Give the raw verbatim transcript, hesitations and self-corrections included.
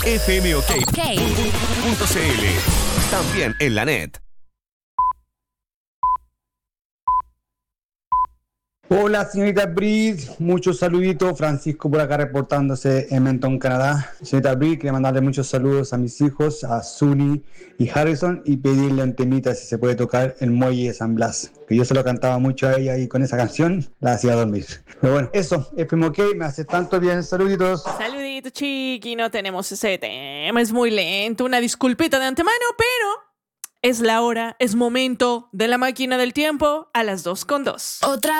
F M OK Ok. punto C L. También en la net. Hola, señorita Brit, muchos saluditos. Francisco por acá reportándose en Menton, Canadá. Señorita Brit, quería mandarle muchos saludos a mis hijos, a Sunny y Harrison, y pedirle un temita si se puede tocar El Muelle de San Blas, que yo se lo cantaba mucho a ella y con esa canción la hacía dormir. Pero bueno, eso, F M OK, me hace tanto bien. Saluditos. Saludito, chiqui, no tenemos ese tema, es muy lento, una disculpita de antemano, pero es la hora, es momento de la máquina del tiempo a las dos con dos. Otra